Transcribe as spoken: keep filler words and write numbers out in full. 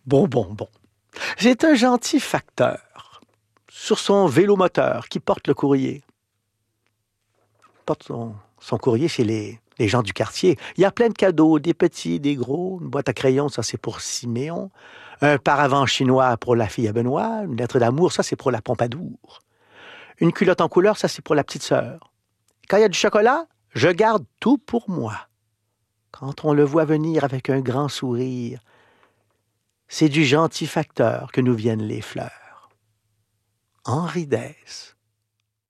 Bon, bon, bon. C'est un gentil facteur sur son vélomoteur qui porte le courrier. Il porte son, son courrier chez les, les gens du quartier. Il y a plein de cadeaux, des petits, des gros. Une boîte à crayons, ça c'est pour Siméon. Un paravent chinois pour la fille à Benoît. Une lettre d'amour, ça c'est pour la Pompadour. Une culotte en couleur, ça c'est pour la petite sœur. Quand il y a du chocolat, je garde tout pour moi. Quand on le voit venir avec un grand sourire, c'est du gentil facteur que nous viennent les fleurs. Henri Dès.